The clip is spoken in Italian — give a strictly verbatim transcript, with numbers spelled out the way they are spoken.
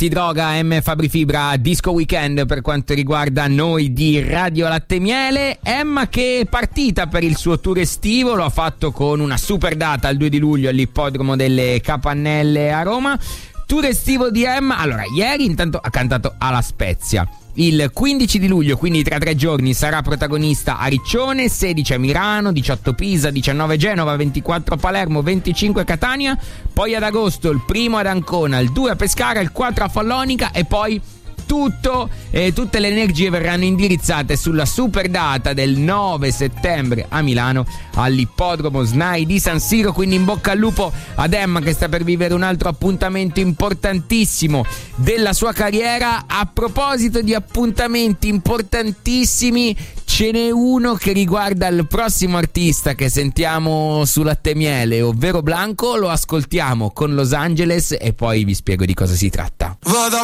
Ti droga M Fabri Fibra Disco Weekend per quanto riguarda noi di Radio Latte Miele. Emma che è partita per il suo tour estivo, lo ha fatto con una super data il due di luglio all'ippodromo delle Capannelle a Roma. Tour estivo di Emma, allora ieri intanto ha cantato alla Spezia. Il quindici di luglio, quindi tra tre giorni, sarà protagonista a Riccione, sedici a Milano, diciotto Pisa, diciannove Genova, ventiquattro Palermo, venticinque Catania. Poi ad agosto il primo ad Ancona, il due a Pescara, il quattro a Follonica e poi tutto eh, tutte le energie verranno indirizzate sulla super data del nove settembre a Milano all'ippodromo S N A I di San Siro. Quindi in bocca al lupo ad Emma che sta per vivere un altro appuntamento importantissimo della sua carriera. A proposito di appuntamenti importantissimi, ce n'è uno che riguarda il prossimo artista che sentiamo su Latte Miele, ovvero Blanco. Lo ascoltiamo con Los Angeles e poi vi spiego di cosa si tratta. Vado